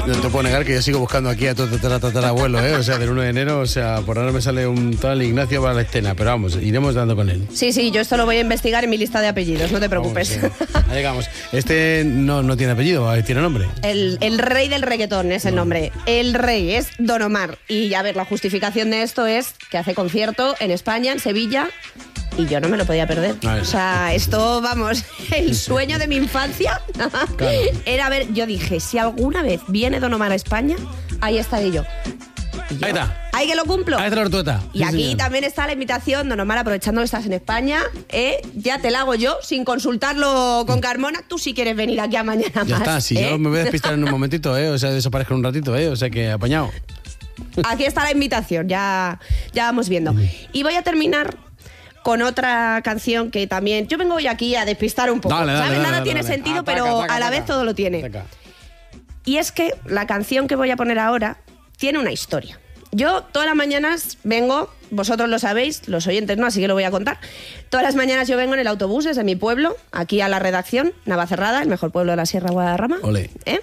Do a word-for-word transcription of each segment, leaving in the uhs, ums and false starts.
no te puedo negar que yo sigo buscando aquí a tu tatarabuelo, ¿eh? O sea, del uno de enero, o sea, por ahora me sale un tal Ignacio para la escena, pero vamos, iremos dando con él. Sí, sí, yo esto lo voy a investigar en mi lista de apellidos, no te preocupes. Vamos, sí. Ahí llegamos. Este no, no tiene apellido, tiene nombre. El, el rey del reggaetón es el nombre. El rey es Don Omar. Y a ver, la justificación de esto es que hace concierto en España, en Sevilla, y yo no me lo podía perder. O sea, esto, vamos, el sueño de mi infancia claro. Era ver, yo dije, si alguna vez viene Don Omar a España, ahí estaré yo. Y yo, ahí está. Ahí que lo cumplo. Ahí está la ortueta. Y sí, aquí señor. También está la invitación, Don Omar, aprovechando que estás en España, eh, ya te la hago yo, sin consultarlo con Carmona. Tú si quieres venir aquí a mañana ya más. Está, si ¿eh? yo me voy a despistar en un momentito, ¿eh? O sea, desaparezco en un ratito, ¿eh? O sea, que apañado. Aquí está la invitación, ya, ya vamos viendo. Y voy a terminar con otra canción que también... Yo vengo hoy aquí a despistar un poco. Dale, dale, ¿sabes? dale, Nada dale, tiene dale. sentido, Ataca, pero ataca, a la ataca. vez todo lo tiene. Ataca. Y es que la canción que voy a poner ahora tiene una historia. Yo todas las mañanas vengo, vosotros lo sabéis, los oyentes no, así que lo voy a contar. Todas las mañanas yo vengo en el autobús desde mi pueblo, aquí a la redacción, Navacerrada, el mejor pueblo de la Sierra Guadarrama. Olé. ¿Eh?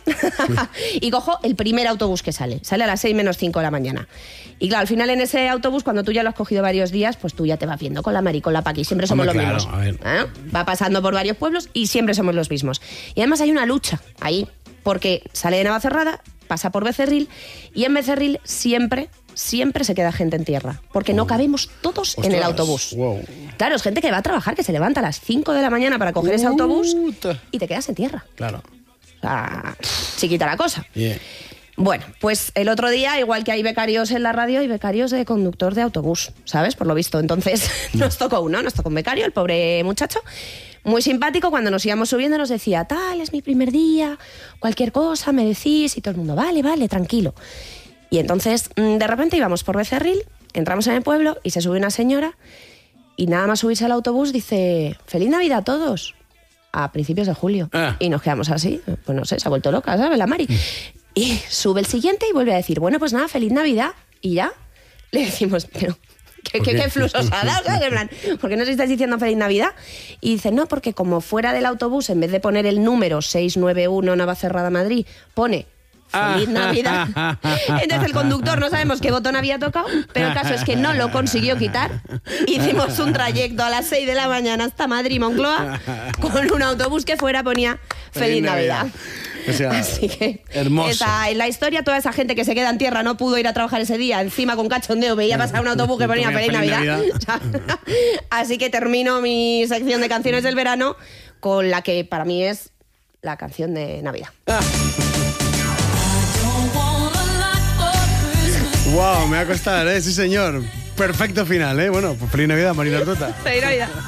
Y cojo el primer autobús que sale. Sale a las seis menos cinco de la mañana. Y claro, al final en ese autobús, cuando tú ya lo has cogido varios días, pues tú ya te vas viendo con la Mari, con la Paqui. Siempre somos Hombre, los claro, mismos. a ver. ¿Eh? Va pasando por varios pueblos y siempre somos los mismos. Y además hay una lucha ahí, porque sale de Navacerrada, pasa por Becerril, y en Becerril siempre... siempre se queda gente en tierra, porque no cabemos todos Ostras, en el autobús. Wow. Claro, es gente que va a trabajar, que se levanta a las cinco de la mañana para coger ese autobús Puta. y te quedas en tierra. Claro. O sea, chiquita la cosa. Yeah. Bueno, pues el otro día, igual que hay becarios en la radio, hay becarios de conductor de autobús, ¿sabes? Por lo visto. Entonces nos tocó uno, nos tocó un becario, el pobre muchacho, muy simpático. Cuando nos íbamos subiendo nos decía, tal, es mi primer día, cualquier cosa me decís, y todo el mundo, vale, vale, tranquilo. Y entonces, de repente íbamos por Becerril, entramos en el pueblo y se sube una señora y nada más subirse al autobús dice, ¡Feliz Navidad a todos! A principios de julio. Ah. Y nos quedamos así, pues no sé, se ha vuelto loca, ¿sabes? La Mari. Y sube el siguiente y vuelve a decir, bueno, pues nada, ¡Feliz Navidad! Y ya le decimos, pero... ¿Qué, qué, qué flus os ha dado? ¿Sabes? En plan, ¿por qué nos estáis diciendo Feliz Navidad? Y dice, no, porque como fuera del autobús, en vez de poner el número seis nueve uno Navacerrada Madrid, pone... ¡Feliz Navidad! Entonces el conductor no sabemos qué botón había tocado, pero el caso es que no lo consiguió quitar. Hicimos un trayecto a las seis de la mañana hasta Madrid, Moncloa, con un autobús que fuera ponía Feliz, Feliz Navidad. Navidad. O sea, así que hermoso. Esa, en la historia, toda esa gente que se queda en tierra no pudo ir a trabajar ese día, encima con cachondeo veía pasar un autobús que ponía Feliz, Feliz Navidad. Navidad. Así que termino mi sección de canciones del verano con la que para mí es la canción de Navidad. Ah. Wow, me va a costar, ¿eh? Sí, señor. Perfecto final, ¿eh? Bueno, pues feliz Navidad, Marina Ortueta. Feliz Navidad.